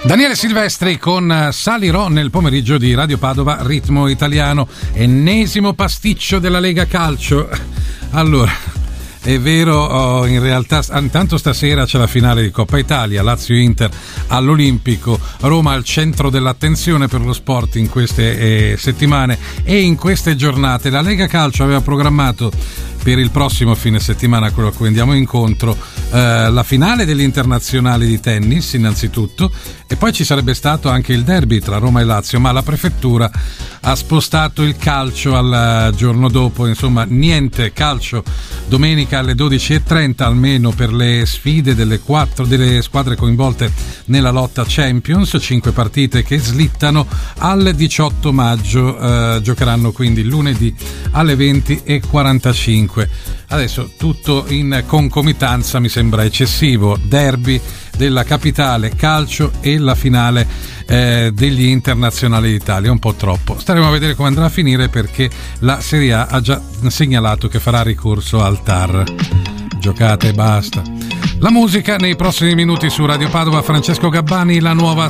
Daniele Silvestri con Salirò nel pomeriggio di Radio Padova, ritmo italiano, ennesimo pasticcio della Lega Calcio. Allora, è vero, in realtà intanto stasera c'è la finale di Coppa Italia, Lazio-Inter all'Olimpico, Roma al centro dell'attenzione per lo sport in queste settimane e in queste giornate. La Lega Calcio aveva programmato per il prossimo fine settimana, quello a cui andiamo incontro, la finale degli internazionali di tennis innanzitutto, e poi ci sarebbe stato anche il derby tra Roma e Lazio, ma la prefettura ha spostato il calcio al giorno dopo. Insomma, niente calcio domenica alle 12:30, almeno per le sfide delle squadre coinvolte nella lotta Champions. 5 partite che slittano al 18 maggio, giocheranno quindi lunedì alle 20:45. Adesso tutto in concomitanza mi sembra eccessivo: derby della capitale, calcio e la finale degli internazionali d'Italia, un po' troppo. Staremo a vedere come andrà a finire, perché la Serie A ha già segnalato che farà ricorso al TAR. Giocate e basta. La musica nei prossimi minuti su Radio Padova. Francesco Gabbani, la nuova